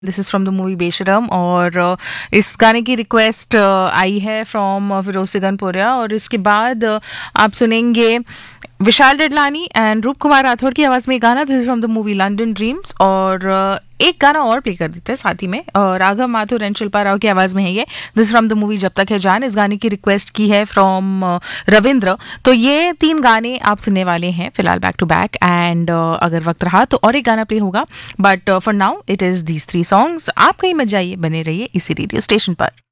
This is from the movie बेशरम। और इस गाने की रिक्वेस्ट आई है फ्रॉम फिरोज सिगनपुरिया। और इसके बाद आप सुनेंगे विशाल डडलानी एंड रूप कुमार राठौर की आवाज़ में ये गाना। This is from the movie London dreams. और एक गाना और प्ले कर देते हैं साथ ही में, और राघव माथुर एंड शिल्पा राव की आवाज़ में है ये। दिस फ्रॉम द मूवी जब तक है जान। इस गाने की रिक्वेस्ट की है फ्रॉम रविंद्र। तो ये 3 गाने आप सुनने वाले हैं फिलहाल बैक टू बैक। एंड अगर वक्त रहा तो और एक गाना प्ले होगा, but for now it is these 3 songs. आप कहीं मत जाइए, बने रहिए इसी रेडियो स्टेशन पर।